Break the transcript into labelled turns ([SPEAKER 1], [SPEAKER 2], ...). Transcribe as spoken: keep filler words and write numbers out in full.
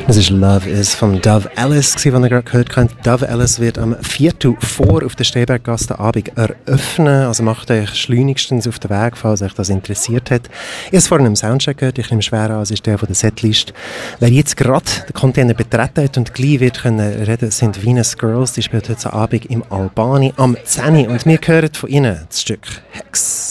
[SPEAKER 1] Das ist «Love Is» von Dove Ellis, den ihr gerade gehört habt. Dove Ellis wird am Viertel vor auf der Stehberggasse den Abend eröffnen. Also macht euch schleunigstens auf den Weg, falls euch das interessiert hat. Ich habe es vorhin im Soundcheck gehört, ich nehme schwer an, es ist der von der Setlist. Wer jetzt gerade den Container betreten hat und gleich wird können reden, sind Venus Girls. Die spielt heute Abend im Albani am zehn Uhr. Und wir hören von ihnen das Stück «Hex».